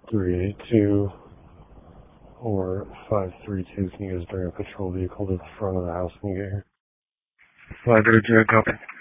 382 or 532. Can you guys bring a patrol vehicle to the front of the house when you get here? 532, copy.